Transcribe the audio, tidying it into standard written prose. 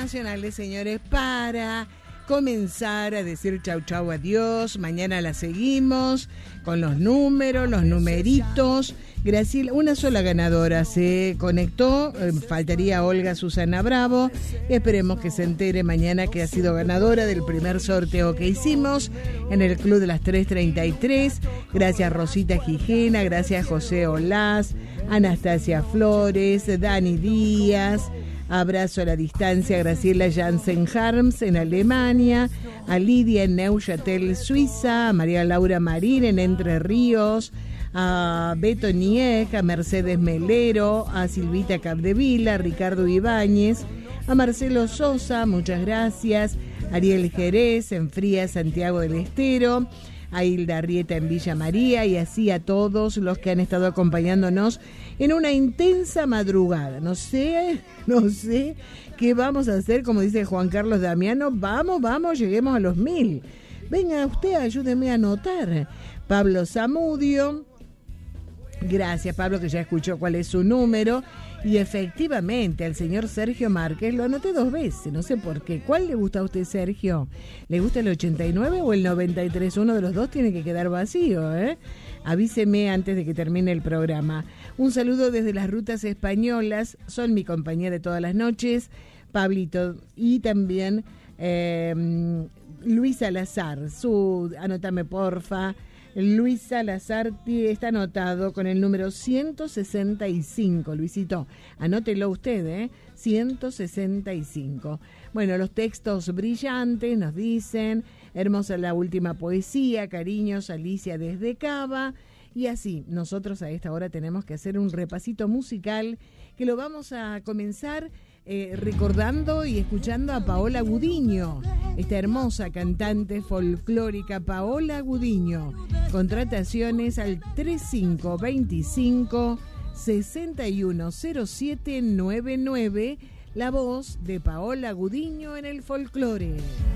internacionales, señores, para comenzar a decir chau chau, adiós. Mañana la seguimos con los números, los numeritos. Graciela, una sola ganadora se conectó, faltaría Olga Susana Bravo. Esperemos que se entere mañana que ha sido ganadora del primer sorteo que hicimos en el Club de las 3:33. Gracias Rosita Gijena, gracias José Olaz, Anastasia Flores, Dani Díaz. Abrazo a la distancia a Graciela Jansen-Harms en Alemania, a Lidia en Neuchâtel, Suiza, a María Laura Marín en Entre Ríos, a Beto Nieg, a Mercedes Melero, a Silvita Capdevila, a Ricardo Ibáñez, a Marcelo Sosa, muchas gracias, Ariel Jerez en Frías, Santiago del Estero, a Hilda Arrieta en Villa María, y así a todos los que han estado acompañándonos en una intensa madrugada. No sé qué vamos a hacer, como dice Juan Carlos Damiano. Vamos, lleguemos a los 1000. Venga usted, ayúdeme a anotar. Pablo Zamudio, gracias Pablo, que ya escuchó cuál es su número. Y efectivamente, al señor Sergio Márquez lo anoté 2 veces, no sé por qué. ¿Cuál le gusta a usted, Sergio? ¿Le gusta el 89 o el 93? Uno de los dos tiene que quedar vacío, ¿eh? Avíseme antes de que termine el programa. Un saludo desde las rutas españolas, son mi compañía de todas las noches, Pablito, y también Luis Salazar. Anótame porfa. Luis Salazar está anotado con el número 165. Luisito, anótelo usted, 165. Bueno, los textos brillantes nos dicen: hermosa la última poesía, cariños, Alicia desde Cava. Y así, nosotros a esta hora tenemos que hacer un repasito musical que lo vamos a comenzar recordando y escuchando a Paola Gudiño, esta hermosa cantante folclórica Paola Gudiño. Contrataciones al 3525-610799, la voz de Paola Gudiño en el folclore.